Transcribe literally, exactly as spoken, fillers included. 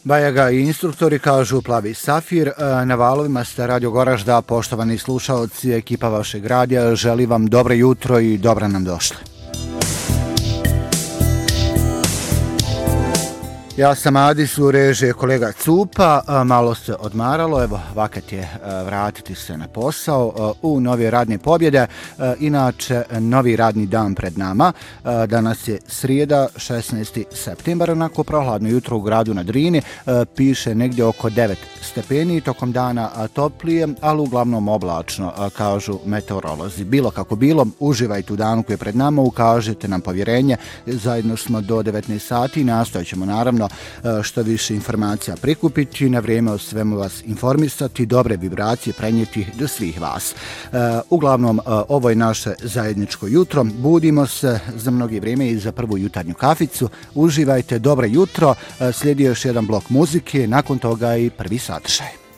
Bajaga i instruktori kažu Plavi Safir. Na valovima ste Radio Goražda, poštovani slušaoci, ekipa vašeg radija želi vam dobro jutro i dobro nam došli. Ja sam Adis, u režiji kolega Cupa, malo se odmaralo, evo vakat je vratiti se na posao u nove radne pobjede, inače novi radni dan pred nama, danas je srijeda šesnaesti septembar, onako prohladno jutro u gradu na Drini, piše negdje oko devet stepeni, tokom dana toplije, ali uglavnom oblačno, kažu meteorolozi. Bilo kako bilo, uživajte u danu koji je pred nama, ukažite nam povjerenje, zajedno smo do devetnaest sati i nastojat ćemo naravno što više informacija prikupiti, na vrijeme o svemu vas informisati, dobre vibracije prenijeti do svih vas. Uglavnom, ovo je naše zajedničko jutro, budimo se za mnogi vrijeme i za prvu jutarnju kaficu, uživajte, dobro jutro, slijedi još jedan blok muzike, nakon toga i prvi sadržaj.